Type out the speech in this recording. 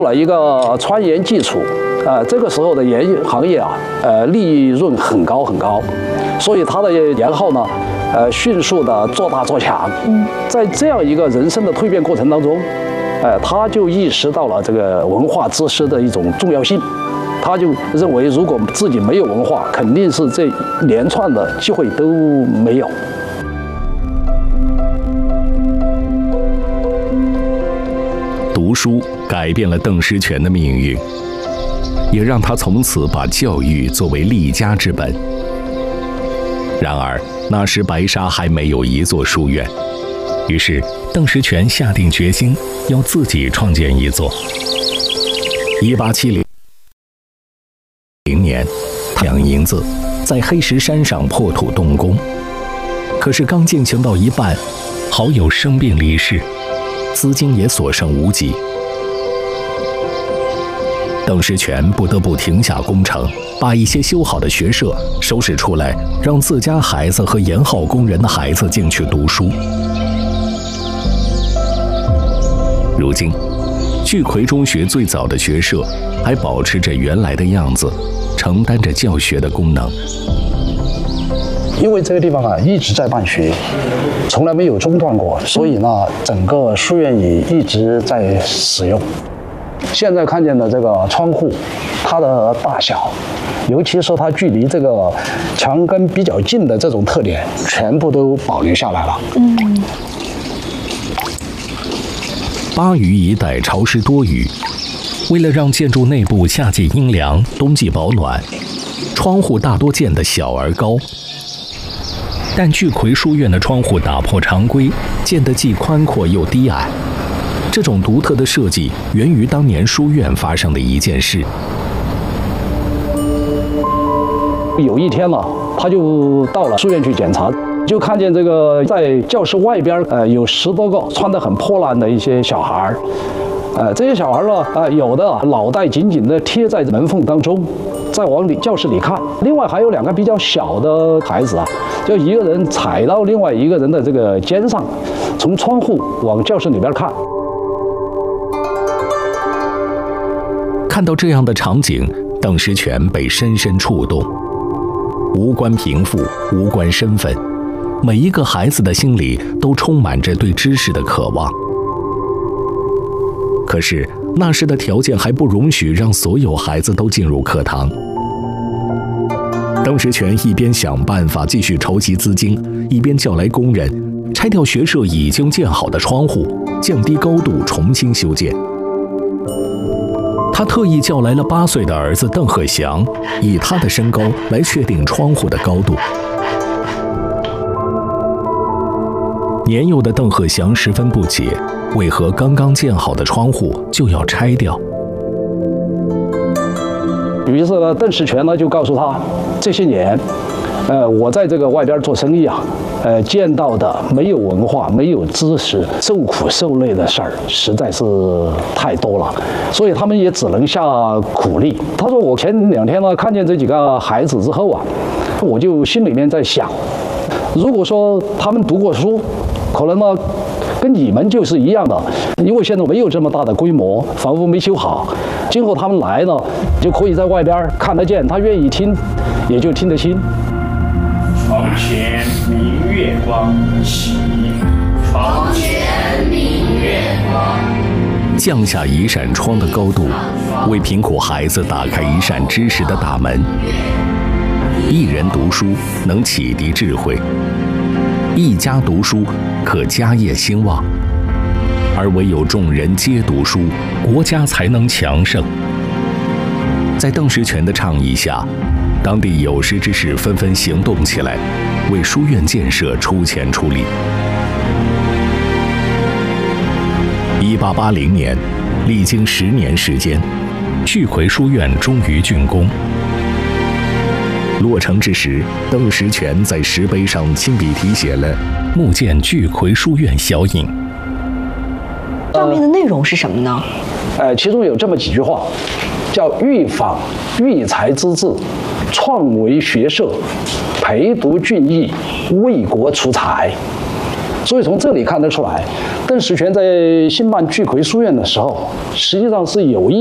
了一个川盐基础，这个时候的盐行业啊，利润很高很高，所以它的盐号呢，迅速的做大做强。在这样一个人生的蜕变过程当中，他就意识到了这个文化知识的一种重要性。他就认为，如果自己没有文化，肯定是这连串的机会都没有。 读书改变了邓师全的命运，也让他从此把教育作为立家之本。然而，那时白沙还没有一座书院，于是邓师全下定决心要自己创建一座。1870年，2银子在黑石山上破土动工，可是刚进行到一半，好友生病离世，资金也所剩无几。邓师全不得不停下工程，把一些修好的学舍收拾出来，让自家孩子和盐号工人的孩子进去读书。如今，聚魁中学最早的学舍还保持着原来的样子，承担着教学的功能。 因为这个地方啊一直在办学，从来没有中断过，所以呢，整个书院也一直在使用。现在看见的这个窗户，它的大小，尤其是它距离这个墙根比较近的这种特点，全部都保留下来了。 巴渝一带潮湿多雨，为了让建筑内部夏季阴凉，冬季保暖，窗户大多建得小而高。但聚魁书院的窗户打破常规，建得既宽阔又低矮。这种独特的设计源于当年书院发生的一件事。 有一天呢，他就到了书院去检查，就看见这个在教室外边有10多个穿得很破烂的一些小孩这些小孩呢，有的脑袋紧紧地贴在门缝当中，在往教室里看；另外还有2个比较小的孩子啊，就一个人踩到另外一个人的这个肩上，从窗户往教室里边看。 看到这样的场景，邓师全被深深触动。无关贫富，无关身份，每一个孩子的心里都充满着对知识的渴望。可是那时的条件还不容许让所有孩子都进入课堂。邓师全一边想办法继续筹集资金，一边叫来工人拆掉学舍已经建好的窗户，降低高度，重新修建。他特意叫来了8岁的儿子邓鹤祥，以他的身高来确定窗户的高度。年幼的邓鹤祥十分不解，为何刚刚建好的窗户就要拆掉？ 于是呢，邓师全呢就告诉他，这些年，我在这个外边做生意啊，见到的没有文化、没有知识、受苦受累的事儿实在是太多了，所以他们也只能下苦力。他说，我前2天呢看见这几个孩子之后啊，我就心里面在想，如果说他们读过书，可能呢跟你们就是一样的，因为现在没有这么大的规模，房屋没修好，今后他们来呢就可以在外边看得见，他愿意听也就听得清。 床前明月光，起。床前明月光。 降下一扇窗的高度，为贫苦孩子打开一扇知识的大门。一人读书能启迪智慧，一家读书可家业兴旺，而唯有众人皆读书，国家才能强盛。在邓师全的倡议下，当地有识之士纷纷行动起来，为书院建设出钱出力。1880年，历经10年时间，聚魁书院终于竣工。落成之时，邓师全在石碑上亲笔题写了“目见聚魁书院”小引。 上面的内容是什么呢？ 其中有这么几句话，叫“欲访育才之志，创为学社，培读俊逸，为国出才”。 所以从这里看得出来，邓石泉在兴办聚奎书院的时候，实际上是有意